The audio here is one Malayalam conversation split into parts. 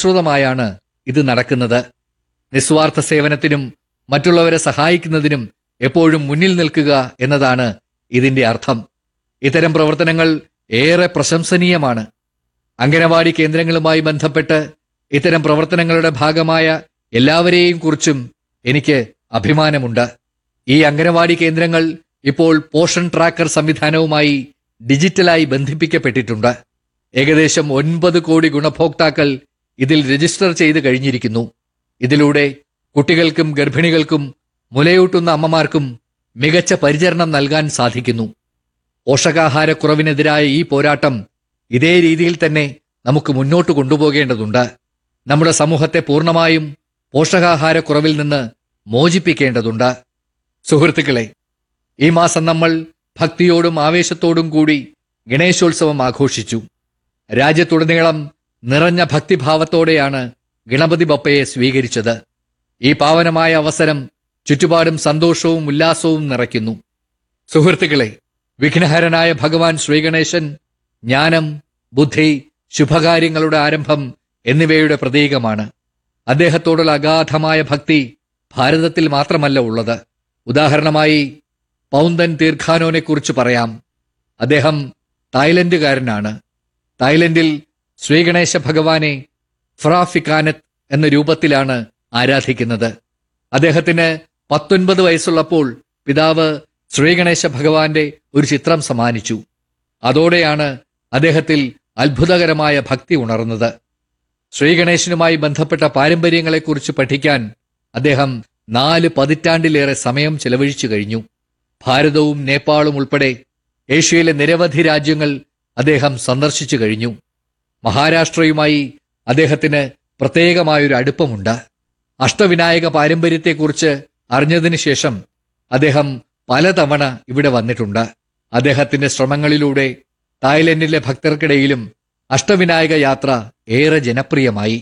ആസൂത്രിതമായാണ് ഇത് നടക്കുന്നത്. നിസ്വാർത്ഥ സേവനത്തിനും മറ്റുള്ളവരെ സഹായിക്കുന്നതിനും എപ്പോഴും മുന്നിൽ നിൽക്കുക എന്നതാണ് ഇതിന്റെ അർത്ഥം. ഇത്തരം പ്രവർത്തനങ്ങൾ ഏറെ പ്രശംസനീയമാണ്. അംഗനവാടി കേന്ദ്രങ്ങളുമായി ബന്ധപ്പെട്ട് ഇത്തരം പ്രവർത്തനങ്ങളുടെ ഭാഗമായ എല്ലാവരെയും കുറിച്ചും എനിക്ക് അഭിമാനമുണ്ട്. ഈ അംഗനവാടി കേന്ദ്രങ്ങൾ ഇപ്പോൾ പോഷൻ ട്രാക്കർ സംവിധാനവുമായി ഡിജിറ്റലായി ബന്ധിപ്പിക്കപ്പെട്ടിട്ടുണ്ട്. ഏകദേശം 9 കോടി ഗുണഭോക്താക്കൾ ഇതിൽ രജിസ്റ്റർ ചെയ്ത് കഴിഞ്ഞിരിക്കുന്നു. ഇതിലൂടെ കുട്ടികൾക്കും ഗർഭിണികൾക്കും മുലയൂട്ടുന്ന അമ്മമാർക്കും മികച്ച പരിചരണം നൽകാൻ സാധിക്കുന്നു. പോഷകാഹാരക്കുറവിനെതിരായ ഈ പോരാട്ടം ഇതേ രീതിയിൽ തന്നെ നമുക്ക് മുന്നോട്ട് കൊണ്ടുപോകേണ്ടതുണ്ട്. നമ്മുടെ സമൂഹത്തെ പൂർണ്ണമായും പോഷകാഹാരക്കുറവിൽ നിന്ന് മോചിപ്പിക്കേണ്ടതുണ്ട്. സുഹൃത്തുക്കളെ, ഈ മാസം നമ്മൾ ഭക്തിയോടും ആവേശത്തോടും കൂടി ഗണേശോത്സവം ആഘോഷിച്ചു. രാജ്യത്തുടനീളം നിറഞ്ഞ ഭക്തിഭാവത്തോടെയാണ് ഗണപതി ബപ്പയെ സ്വീകരിച്ചത്. ഈ പാവനമായ അവസരം ചുറ്റുപാടും സന്തോഷവും ഉല്ലാസവും നിറയ്ക്കുന്നു. സുഹൃത്തുക്കളെ, വിഘ്നഹരനായ ഭഗവാൻ ശ്രീഗണേശൻ ജ്ഞാനം, ബുദ്ധി, ശുഭകാര്യങ്ങളുടെ ആരംഭം എന്നിവയുടെ പ്രതീകമാണ്. അദ്ദേഹത്തോടുള്ള അഗാധമായ ഭക്തി ഭാരതത്തിൽ മാത്രമല്ല ഉള്ളത്. ഉദാഹരണമായി പൗന്തൻ തീർഖാനോനെക്കുറിച്ച് പറയാം. അദ്ദേഹം തായ്ലൻഡുകാരനാണ്. തായ്ലൻഡിൽ ശ്രീഗണേശ ഭഗവാനെ ഫ്രാഫിക്കാനത്ത് എന്ന രൂപത്തിലാണ് ആരാധിക്കുന്നത്. അദ്ദേഹത്തിന് 19 വയസ്സുള്ളപ്പോൾ പിതാവ് ശ്രീഗണേശ ഭഗവാന്റെ ഒരു ചിത്രം സമ്മാനിച്ചു. അതോടെയാണ് അദ്ദേഹത്തിൽ അത്ഭുതകരമായ ഭക്തി ഉണർന്നത്. ശ്രീഗണേശനുമായി ബന്ധപ്പെട്ട പാരമ്പര്യങ്ങളെക്കുറിച്ച് പഠിക്കാൻ അദ്ദേഹം 4 പതിറ്റാണ്ടിലേറെ സമയം ചെലവഴിച്ചു കഴിഞ്ഞു. ഭാരതവും നേപ്പാളും ഉൾപ്പെടെ ഏഷ്യയിലെ നിരവധി രാജ്യങ്ങൾ അദ്ദേഹം സന്ദർശിച്ചു കഴിഞ്ഞു. മഹാരാഷ്ട്രയുമായി അദ്ദേഹത്തിന് പ്രത്യേകമായൊരു അടുപ്പമുണ്ട്. അഷ്ടവിനായക പാരമ്പര്യത്തെക്കുറിച്ച് അറിഞ്ഞതിനു ശേഷം അദ്ദേഹം പലതവണ ഇവിടെ വന്നിട്ടുണ്ട്. അദ്ദേഹത്തിന്റെ ശ്രമങ്ങളിലൂടെ തായ്ലൻഡിലെ ഭക്തർക്കിടയിലും അഷ്ടവിനായക യാത്ര ഏറെ ജനപ്രിയമായി.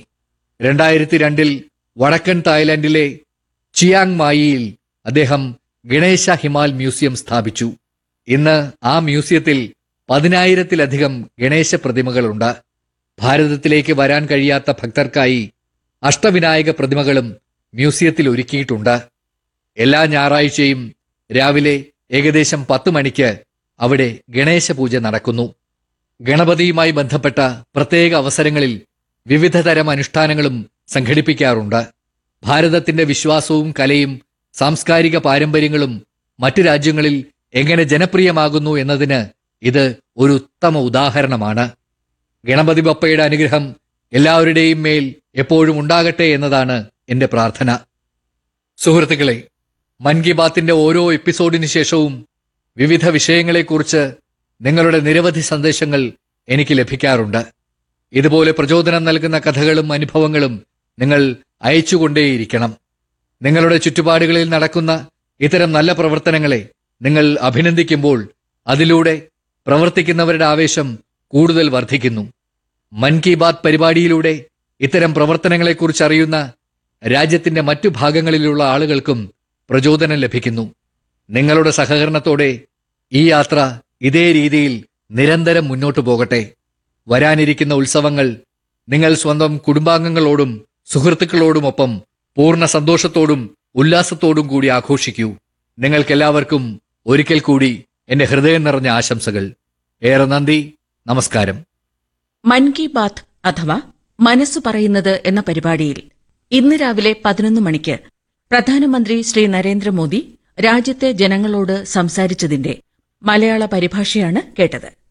2002 വടക്കൻ തായ്ലൻഡിലെ ചിയാങ് മായിയിൽ അദ്ദേഹം ഗണേശ ഹിമാൽ മ്യൂസിയം സ്ഥാപിച്ചു. ഇന്ന് ആ മ്യൂസിയത്തിൽ 10,000-ലധികം ഗണേശ പ്രതിമകളുണ്ട്. ഭാരതത്തിലേക്ക് വരാൻ കഴിയാത്ത ഭക്തർക്കായി അഷ്ടവിനായക പ്രതിമകളും മ്യൂസിയത്തിൽ ഒരുക്കിയിട്ടുണ്ട്. എല്ലാ ഞായറാഴ്ചയും രാവിലെ ഏകദേശം 10 മണിക്ക് അവിടെ ഗണേശ പൂജ നടക്കുന്നു. ഗണപതിയുമായി ബന്ധപ്പെട്ട പ്രത്യേക അവസരങ്ങളിൽ വിവിധ തരം അനുഷ്ഠാനങ്ങളും സംഘടിപ്പിക്കാറുണ്ട്. ഭാരതത്തിന്റെ വിശ്വാസവും കലയും സാംസ്കാരിക പാരമ്പര്യങ്ങളും മറ്റു രാജ്യങ്ങളിൽ എങ്ങനെ ജനപ്രിയമാകുന്നു എന്നതിന് ഇത് ഒരു ഉത്തമ ഉദാഹരണമാണ്. ഗണപതി ബപ്പയുടെ അനുഗ്രഹം എല്ലാവരുടെയും മേൽ എപ്പോഴും ഉണ്ടാകട്ടെ എന്നതാണ് എന്റെ പ്രാർത്ഥന. സുഹൃത്തുക്കളെ, മൻ കി ബാത്തിന്റെ ഓരോ എപ്പിസോഡിന് ശേഷവും വിവിധ വിഷയങ്ങളെക്കുറിച്ച് നിങ്ങളുടെ നിരവധി സന്ദേശങ്ങൾ എനിക്ക് ലഭിക്കാറുണ്ട്. ഇതുപോലെ പ്രചോദനം നൽകുന്ന കഥകളും അനുഭവങ്ങളും നിങ്ങൾ അയച്ചുകൊണ്ടേയിരിക്കണം. നിങ്ങളുടെ ചുറ്റുപാടുകളിൽ നടക്കുന്ന ഇത്തരം നല്ല പ്രവർത്തനങ്ങളെ നിങ്ങൾ അഭിനന്ദിക്കുമ്പോൾ അതിലൂടെ പ്രവർത്തിക്കുന്നവരുടെ ആവേശം കൂടുതൽ വർദ്ധിക്കുന്നു. മൻ കി ബാത്ത് പരിപാടിയിലൂടെ ഇത്തരം പ്രവർത്തനങ്ങളെക്കുറിച്ച് അറിയുന്ന രാജ്യത്തിന്റെ മറ്റു ഭാഗങ്ങളിലുള്ള ആളുകൾക്കും പ്രചോദനം ലഭിക്കുന്നു. നിങ്ങളുടെ സഹകരണത്തോടെ ഈ യാത്ര ഇതേ രീതിയിൽ നിരന്തരം മുന്നോട്ടു പോകട്ടെ. വരാനിരിക്കുന്ന ഉത്സവങ്ങൾ നിങ്ങൾ സ്വന്തം കുടുംബാംഗങ്ങളോടും സുഹൃത്തുക്കളോടുമൊപ്പം പൂർണ്ണ സന്തോഷത്തോടും ഉല്ലാസത്തോടും കൂടി ആഘോഷിക്കൂ. നിങ്ങൾക്കെല്ലാവർക്കും ഒരിക്കൽ കൂടി എന്റെ ഹൃദയം നിറഞ്ഞ ആശംസകൾ. ഏറെ നന്ദി. നമസ്കാരം. മൻ കി ബാത്ത് അഥവാ മനസ്സു പറയുന്നത് എന്ന പരിപാടിയിൽ ഇന്ന് രാവിലെ 11 മണിക്ക് പ്രധാനമന്ത്രി ശ്രീ നരേന്ദ്രമോദി രാജ്യത്തെ ജനങ്ങളോട് സംസാരിച്ചതിന്റെ മലയാള പരിഭാഷയാണ് കേട്ടത്.